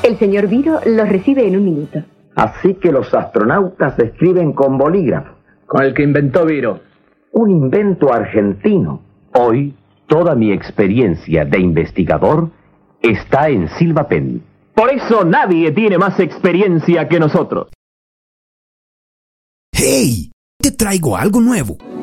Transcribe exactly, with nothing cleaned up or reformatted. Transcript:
El señor Viro los recibe en un minuto. Así que los astronautas escriben con bolígrafo. Con el que inventó Viro. Un invento argentino. Hoy, toda mi experiencia de investigador está en Silvapen. Por eso nadie tiene más experiencia que nosotros. ¡Hey! Te traigo algo nuevo.